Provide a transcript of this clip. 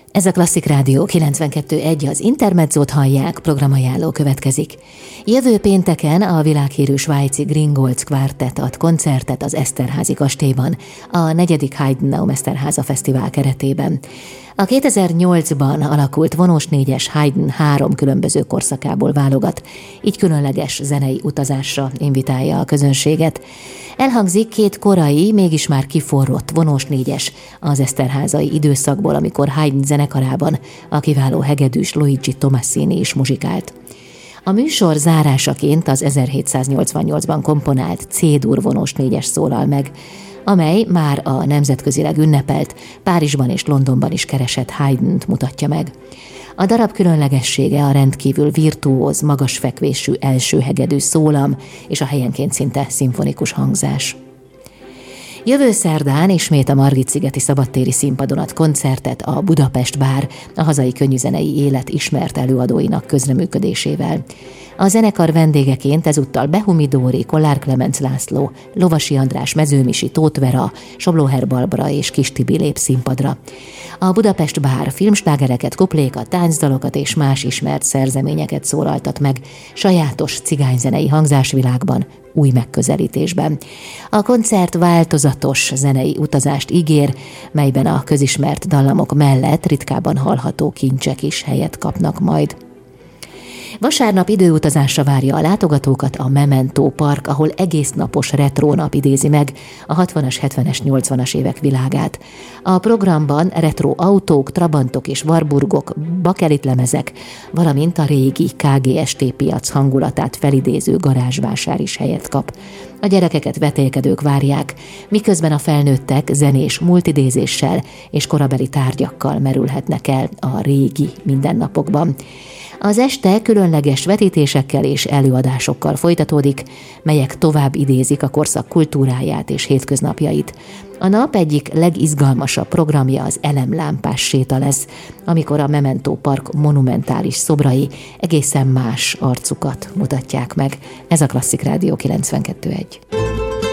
Ez a Klasszik Rádió 92.1, az Intermezzót hallják, programajánló következik. Jövő pénteken a világhírű svájci Gringolds Quartet ad koncertet az Eszterházy kastélyban, a 4. Haydn Eszterháza Fesztivál keretében. A 2008-ban alakult vonós négyes Haydn 3 különböző korszakából válogat, így különleges zenei utazásra invitálja a közönséget. Elhangzik 2 korai, mégis már kiforrott vonós négyes az eszterházai időszakból, amikor Haydn zenekarában a kiváló hegedűs Luigi Tomassini is muzsikált. A műsor zárásaként az 1788-ban komponált C-dur vonós négyes szólal meg, amely már a nemzetközileg ünnepelt, Párizsban és Londonban is keresett Haydnt mutatja meg. A darab különlegessége a rendkívül virtuóz, magasfekvésű első hegedű szólam és a helyenként szinte szimfonikus hangzás. Jövő szerdán ismét a Margit-szigeti szabadtéri színpadon ad koncertet a Budapest Bár, a hazai könnyűzenei élet ismert előadóinak közreműködésével. A zenekar vendégeként ezúttal Behumi Dóri, Kollár Klemenc László, Lovasi András, Mezőmisi, Tóth Vera, Soblóher Barbara és Kis Tibi lép színpadra. A Budapest Bár filmslágereket, kuplékat, táncdalokat és más ismert szerzeményeket szólaltat meg sajátos cigányzenei hangzásvilágban, új megközelítésben. A koncert változatos zenei utazást ígér, melyben a közismert dallamok mellett ritkában hallható kincsek is helyet kapnak majd. Vasárnap időutazásra várja a látogatókat a Memento Park, ahol egésznapos retrónap idézi meg a 60-as, 70-es, 80-as évek világát. A programban retro autók, trabantok és warburgok, bakelitlemezek, valamint a régi KGST piac hangulatát felidéző garázsvásár is helyet kap. A gyerekeket vetélkedők várják, miközben a felnőttek zenés multidézéssel és korabeli tárgyakkal merülhetnek el a régi mindennapokban. Az este különleges vetítésekkel és előadásokkal folytatódik, melyek tovább idézik a korszak kultúráját és hétköznapjait. A nap egyik legizgalmasabb programja az elemlámpás séta lesz, amikor a Memento Park monumentális szobrai egészen más arcukat mutatják meg. Ez a Klasszik Rádió 92.1.